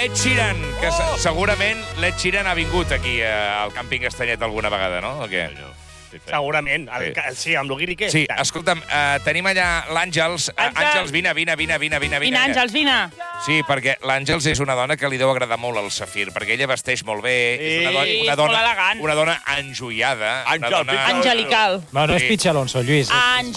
Ed Sheeran, que segurament l'Ed Sheeran ha vingut aquí al càmping Estanyet alguna vegada, no? O què? Segurament. Sí, amb l'Uguirique. Sí, escolta'm, tenim allà l'Àngels. Àngels, vine. Vine, Àngels, vine. Sí, perquè l'Àngels és una dona que li deu agradar molt al Safir, perquè ella vesteix molt bé, és molt elegant. una dona enjoiada. Angelical. No és Pitx Alonso, Lluís.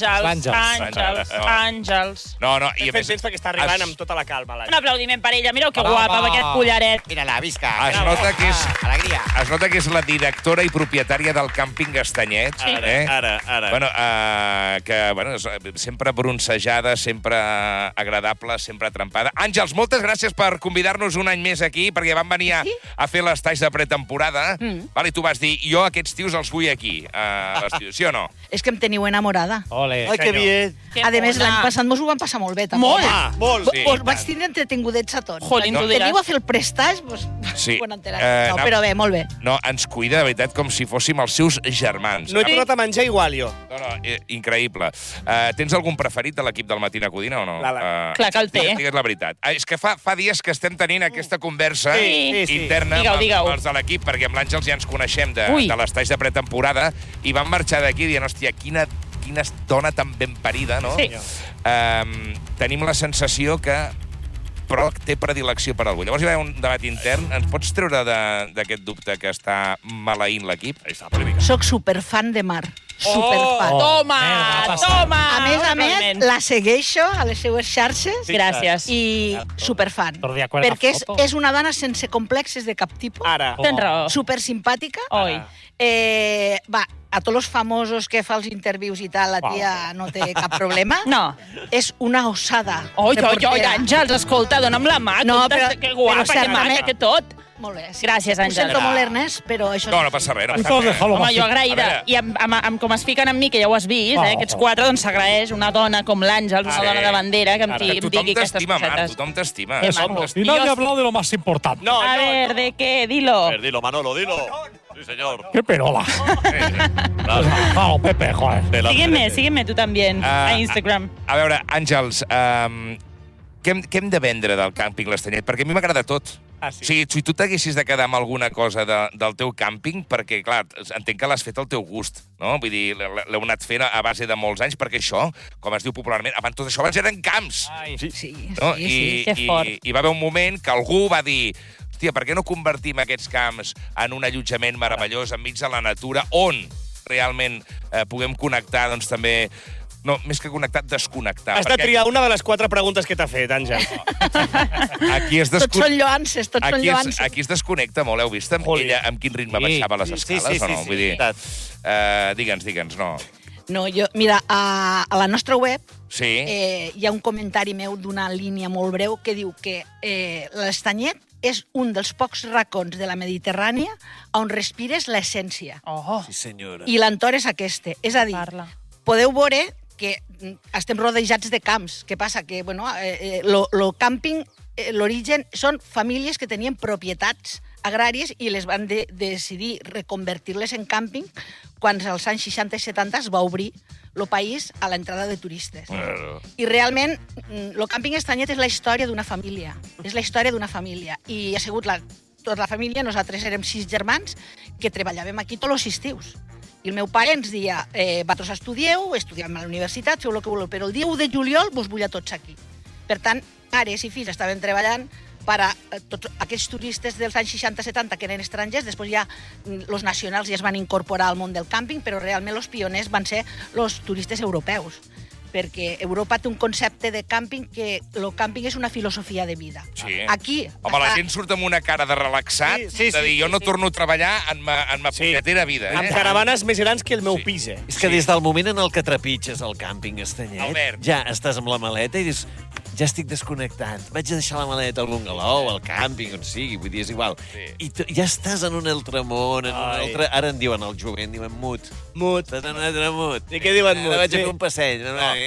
Àngels. No, i a Fes més... temps perquè està arribant amb tota la calma. Un aplaudiment per ella. Mireu que guapa amb aquest collaret. Mira-la, visca. Es nota que és... Alegria. Es nota que és la directora i propietària del càmping Estanyet. Sí. Ara. Bueno, sempre bronzejada, sempre agradable, sempre trempada. Àngels, moltes gràcies per convidar-nos un any més aquí, perquè van venir a fer les talls de pretemporada. I tu vas dir, jo aquests tios els vull aquí, a l'estiu, sí o no? És que em teniu enamorada. Ole. Ai, que bien. A més, l'any passat mos ho vam passar molt bé, també. Molt. Us vaig tindre entretingudets a tots. Jolín, tu diràs. Veniu a fer el prestatge, doncs... Sí. Però bé, molt bé. No, ens cuida, de veritat, com si fóssim els seus germans. No he tornat a menjar igual, jo. No, increïble. Tens algun preferit de l'equip del Matina Codina o no? Clar que el té. Digues la veritat. És que fa dies que estem tenint aquesta conversa interna Digueu. amb els de l'equip, perquè amb l'Àngels ja ens coneixem de les talls de pretemporada, i vam marxar d'aquí dient, hòstia, quina dona tan ben parida, no? Sí. Tenim la sensació que però té predilecció per algú. Llavors hi va haver un debat intern. Ens pots treure d'aquest dubte que està maleint l'equip? Soc superfan de Mar. Superfan. Toma! A més, la segueixo a les seues xarxes. Gràcies. I superfan. Perquè és una dona sense complexes de cap tipus. Ara. Tens raó. Supersimpàtica. Oi. A tots els famosos que fa els intervius i tal, la tia no té cap problema. No. És una osada. Oi, Àngels, escolta, dona'm la mà. No, però... Que guapa, que maca, que tot. Molt bé. Gràcies, Ho Àngels. sento molt, Ernest, però això... No passa res, Home, jo agraïda. I amb com es fiquen amb mi, que ja ho has vist, aquests quatre, doncs s'agraeix una dona com l'Àngels, una dona de bandera, que em digui aquestes cosetes. Tothom t'estima. Y nadie ha hablado de lo más importante. A ver, ¿de qué? Dilo. A ver, dilo, Manolo, dilo. Sí, señor. ¡Qué perola! Pepe, joder. Sígueme tú también a Instagram. A veure, Àngels, què hem de vendre del càmping l'Estanyet? Perquè a mi m'agrada tot. O sigui, si tu t'haguessis de quedar amb alguna cosa del teu càmping, perquè, clar, entenc que l'has fet al teu gust, no? Vull dir, l'heu anat fent a base de molts anys, perquè això, com es diu popularment, abans tot això abans eren camps. Sí, No? que fort. I va haver un moment que algú va dir, hòstia, per què no convertim aquests camps en un allotjament meravellós enmig de la natura on realment puguem connectar, doncs, també... No, més que connectar, desconnectar. Has de triar una de les 4 preguntes que t'ha fet, Àngel. Tots són lloances, Aquí es desconnecta molt, heu vist? Ella amb quin ritme baixava les escales o no? Vull dir, digue'ns, no. No, mira, a la nostra web hi ha un comentari meu d'una línia molt breu que diu que l'Estanyet és un dels pocs racons de la Mediterrània on respires l'essència. Sí, senyora. I l'entorn és aquesta. És a dir, podeu veure que estem rodejats de camps. Què passa? Que, bueno, el càmping, l'origen, són famílies que tenien propietats agràries i les van decidir reconvertir-les en càmping quan als anys 60 i 70 es va obrir el país a l'entrada de turistes. I realment, el càmping Estanyet és la història d'una família. És la història d'una família. I ha sigut tota la família, nosaltres érem 6 germans, que treballàvem aquí tots els estius. I el meu pare ens deia, vosaltres estudiem a la universitat, feu el que voleu, però el dia 1 de juliol vos vull a tots aquí. Per tant, pares i fills estaven treballant per a tots aquests turistes dels anys 60-70 que eren estrangers, després ja els nacionals ja es van incorporar al món del càmping, però realment els pioners van ser els turistes europeus, perquè Europa té un concepte de càmping que el càmping és una filosofia de vida. Sí. Aquí... Home, la gent surt amb una cara de relaxat, de dir, jo no torno a treballar en ma punyetera vida. Amb caravanes més grans que el meu pis, És que des del moment en el que trepitges el càmping Estanyet, ja estàs amb la maleta i dius, ja estic desconnectat, vaig a deixar la maleta al bungalow, al càmping, on sigui, vull dir, és igual. I ja estàs en un altre món, en un altre... Ara en diuen el jovent, diuen mut. Mut. Estàs en un altre mut. I què diuen mut? Ara vaig a fer un passeig.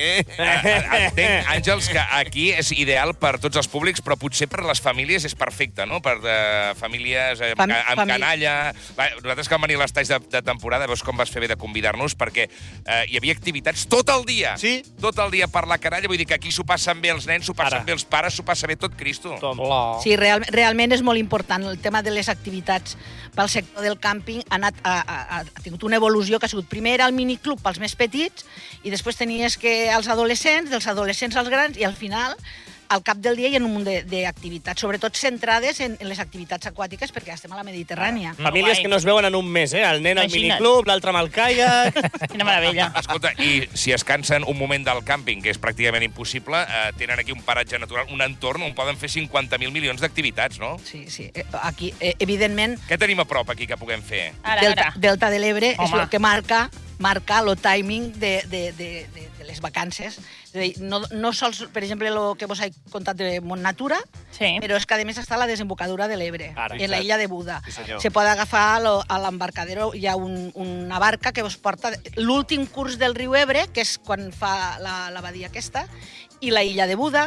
Entenc, Àngels, que aquí és ideal per tots els públics, però potser per les famílies és perfecte, no? Per famílies amb canalla... Nosaltres que vam venir a les talls de temporada, veus com vas fer bé de convidar-nos, perquè hi havia activitats tot el dia. Sí? Tot el dia per la canalla, vull dir que aquí s'ho passen bé els nens, nens, s'ho passen bé els pares, s'ho passa bé tot Cristo. Sí, realment és molt important. El tema de les activitats pel sector del càmping ha tingut una evolució que ha sigut primer era el miniclub pels més petits i després tenies que els adolescents, dels adolescents als grans i al final al cap del dia hi ha un munt d'activitats, sobretot centrades en les activitats aquàtiques, perquè estem a la Mediterrània. Famílies que no es veuen en un mes, El nen al miniclub, l'altre amb el caiac... Quina meravella. Escolta, i si es cansen un moment del càmping, que és pràcticament impossible, tenen aquí un paratge natural, un entorn on poden fer 50.000 milions d'activitats, no? Sí. Aquí, evidentment... Què tenim a prop aquí que puguem fer? Delta de l'Ebre és el que marca el timing de les vacances. És a dir, no sols, per exemple, el que vos he contat de Montnatura, però és que, a més, està a la desembocadura de l'Ebre, en la illa de Buda. Se pot agafar a l'embarcadero, hi ha una barca que vos porta l'últim curs del riu Ebre, que és quan fa la badia aquesta, i la illa de Buda.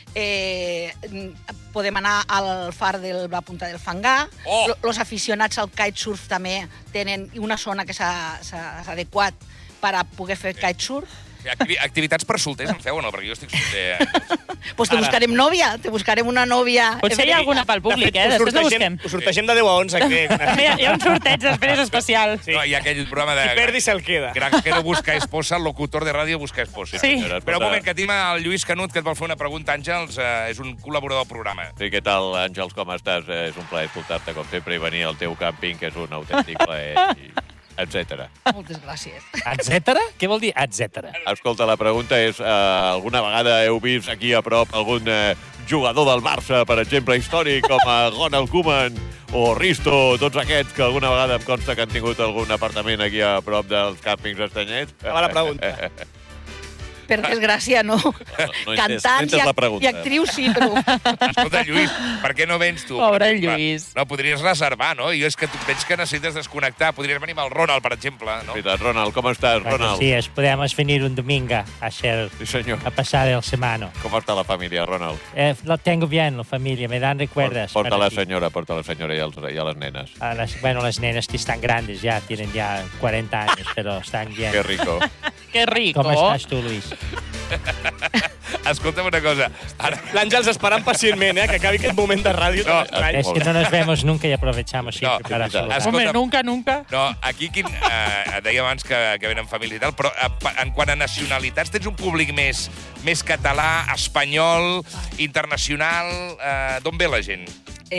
Podem anar al far de la Punta del Fangar. Els aficionats al kitesurf també tenen una zona que s'ha adequat per a poder fer kitesurf. Activitats per solters en feu o no? Perquè jo estic solter. Doncs te buscarem nòvia, te buscarem una nòvia. Potser hi ha alguna pel públic, després la busquem. Ho sortegem de 10 a 11, crec. Hi ha un sorteig després especial. No, hi ha aquell programa de... Qui perdi se'l queda. Granjero busca esposa, locutor de ràdio busca esposa. Sí. Però un moment, que tenim el Lluís Canut, que et vol fer una pregunta, Àngels, és un col·laborador del programa. Sí, què tal, Àngels, com estàs? És un plaer escoltar-te, com sempre, i venir al teu càmping, que és un autèntic plaer, etcètera. Moltes gràcies. Etcètera? Què vol dir etcètera? Escolta, la pregunta és, alguna vegada heu vist aquí a prop algun jugador del Barça, per exemple, històric, com Ronald Koeman o Risto, tots aquests que alguna vegada em consta que han tingut algun apartament aquí a prop dels càmpings estanyets? Acaba la pregunta. Per desgràcia, no. Cantants i actrius, sí, però... Escolta, Lluís, per què no vens tu? Pobre Lluís. No, podries reservar, no? Jo és que tu veig que necessites desconnectar. Podries venir amb el Ronald, per exemple, no? Ronald, ¿cómo estás, Ronald? Sí, podemos venir un domingo a hacer, a pasar el semana. ¿Cómo está la familia, Ronald? Lo tengo bien, la familia, me dan recuerdos. Porta a la señora y a las nenas. Bueno, las nenas que están grandes ya, tienen ya 40 años, pero están bien. Qué rico. Qué rico. ¿Cómo estás tú, Luis? Escolta'm una cosa. L'Àngels esperant pacientment, que acabi aquest moment de ràdio. No, es que no nos vemos nunca y aprovechamos siempre para saludar. Hombre, nunca. No, aquí deia abans que venen família i tal, però en quant a nacionalitats tens un públic més català, espanyol, internacional. D'on ve la gent?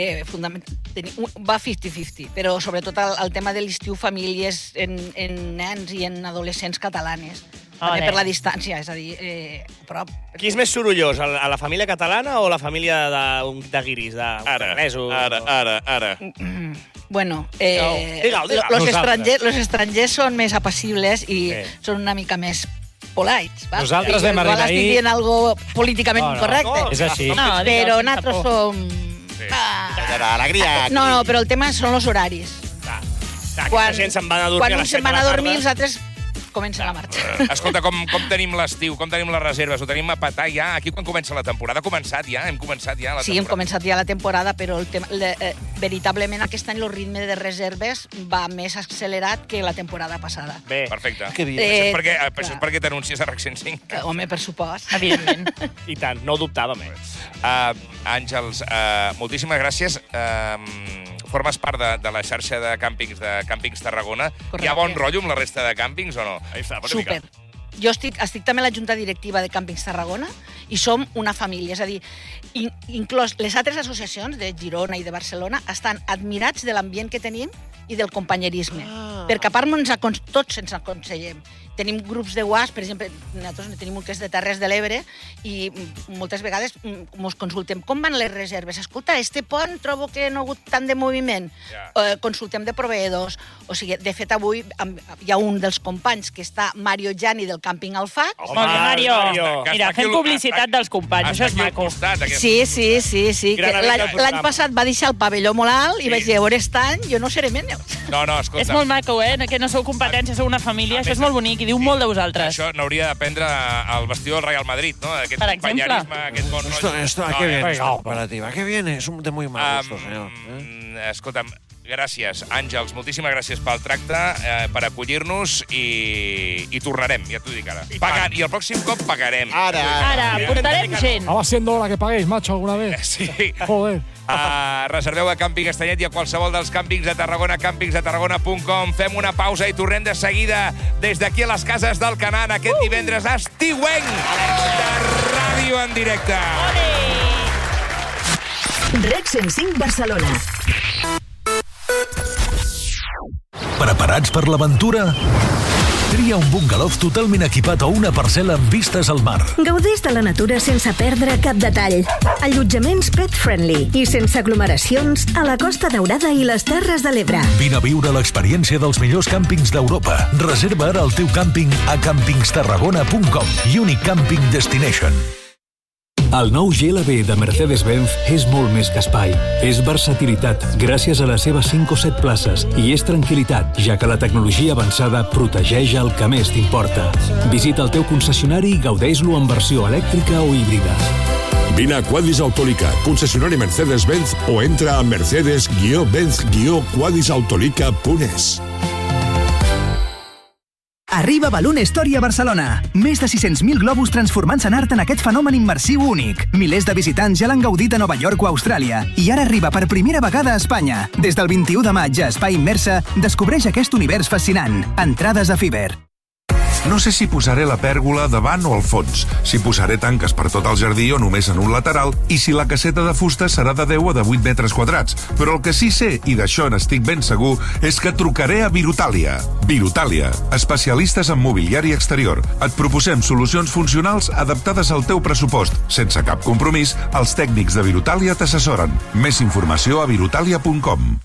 Va 50-50, però sobretot el tema de l'estiu famílies en nens i en adolescents catalanes. També per la distància, és a dir, prop. Qui és més sorollós, a la família catalana o la família de guiris, d'anglesos? Ara. Bueno, los estrangers són més apassibles i són una mica més polites. Nosaltres vam arribar ahir... Estic dient algo políticament incorrecte. És així. Però nosaltres som... Alegria. No, però el tema són els horaris. Quan uns se'n van a dormir a les 7 de la tarda, els altres comencen la marxa. Escolta, com tenim l'estiu? Com tenim les reserves? Ho tenim a petar ja? Aquí quan comença la temporada? Ha començat ja? Hem començat ja la temporada? Sí, hem començat ja la temporada, però veritablement aquest any el ritme de reserves va més accelerat que la temporada passada. Bé. Perfecte. Això és perquè t'anuncies a RAC 105. Home, per supost. Evidentment. I tant, no ho dubtàvem. Àngels, moltíssimes gràcies. Formes part de la xarxa de càmpings Tarragona. Correcte. Hi ha bon rotllo amb la resta de càmpings o no? Super. Jo estic també a la Junta Directiva de Càmpings Tarragona i som una família. És a dir, inclòs les altres associacions de Girona i de Barcelona estan admirats de l'ambient que tenim i del companyerisme. Perquè a part tots ens aconsellem. Tenim grups de WhatsApp, per exemple, nosaltres tenim un que és de Terres de l'Ebre i moltes vegades ens consultem com van les reserves. Escolta, este pont trobo que no ha hagut tant de moviment. Consultem de proveïdors. O sigui, de fet, avui hi ha un dels companys que està, Mario Gianni, del càmping Alfac. Molt bé, Mario. Mira, fem publicitat dels companys, això és maco. Sí. L'any passat va deixar el pavelló molt alt i vaig dir, aquest any jo no seré menys. No, escolta. És molt maco, que no sou competència, sou una família, això és molt bonic i diu molt de vosaltres. Això n'hauria d'aprendre al vestidor del Real Madrid, no? Aquest companyerisme, aquest bon rotllo. Esto, ¿a qué viene esta comparativa? ¿A qué viene? Es de muy mal gusto, señor. Escolta'm, Gràcies, Àngels. Moltíssimes gràcies pel tracte, per acollir-nos i tornarem, ja t'ho dic ara. Pagant, i el pròxim cop pagarem. Ara, portarem gent. A va siendo hora que paguéis, macho, alguna vez. Sí. Joder. Reserveu a Càmping Estanyet i a qualsevol dels càmpings de Tarragona, campingsdetarragona.com. Fem una pausa i tornem de seguida des d'aquí a les cases del Canaan aquest divendres estiuenc de ràdio en directe. Rec 105 Barcelona. Preparats per l'aventura? Tria un bungalow totalment equipat o una parcel·la amb vistes al mar. Gaudeix de la natura sense perdre cap detall. Allotjaments pet-friendly i sense aglomeracions a la Costa Daurada i les Terres de l'Ebre. Vine a viure l'experiència dels millors càmpings d'Europa. Reserva ara el teu càmping a campingstarragona.com. Unique Camping Destination. El nou GLB de Mercedes-Benz és molt més que espai. És versatilitat, gràcies a les seves 5 o 7 places, i és tranquil·litat, ja que la tecnologia avançada protegeix el que més t'importa. Visita el teu concessionari i gaudeix-lo en versió elèctrica o híbrida. Vine a Quadis Autolica, concessionari Mercedes-Benz, o entra a mercedes-benz-quadisautolica.es. Arriba Balloon Story a Barcelona. Més de 600.000 globus transformant-se en art en aquest fenomen immersiu únic. Milers de visitants ja l'han gaudit a Nova York o Austràlia. I ara arriba per primera vegada a Espanya. Des del 21 de maig a Espai Immersa, descobreix aquest univers fascinant. Entrades a Fiverr. No sé si posaré la pèrgola davant o al fons, si posaré tanques per tot el jardí o només en un lateral, i si la caseta de fusta serà de 10 o de 8 metres quadrats. Però el que sí sé, i d'això n'estic ben segur, és que trucaré a Virutàlia. Virutàlia, especialistes en mobiliari exterior. Et proposem solucions funcionals adaptades al teu pressupost. Sense cap compromís, els tècnics de Virutàlia t'assessoren. Més informació a virutàlia.com.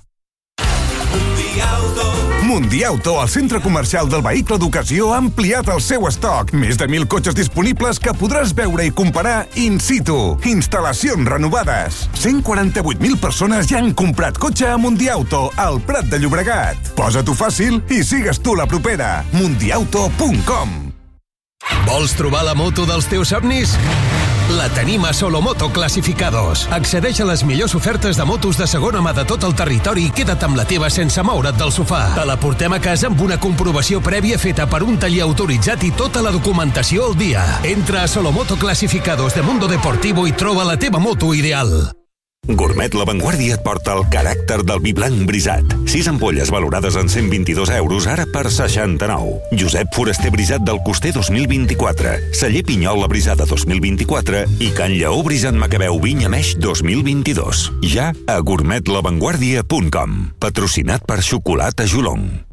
Mundiauto, el centre comercial del vehicle d'ocasió, ha ampliat el seu estoc. Més de 1.000 cotxes disponibles que podràs veure i comparar in situ. Instal·lacions renovades. 148.000 persones ja han comprat cotxe a Mundiauto, al Prat de Llobregat. Posa-t'ho fàcil i sigues tu la propera. Mundiauto.com. Vols trobar la moto dels teus somnis? La tenim a Solomoto Clasificados. Accedeix a les millors ofertes de motos de segona mà de tot el territori i queda't amb la teva sense moure't del sofà. Te la portem a casa amb una comprovació prèvia feta per un taller autoritzat i tota la documentació al dia. Entra a Solomoto Clasificados de Mundo Deportivo i troba la teva moto ideal. Gourmet La Vanguardia et porta el caràcter del vi blanc brisat. 6 ampolles valorades en 122 euros, ara per 69. Josep Foraster Brisat del Coster 2024. Celler Pinyola Brisada 2024 i Can Lleó Brisat Macabeu Vinya Meix 2022. Ja a gourmetlavanguardia.com. Patrocinat per Xocolata Jolong.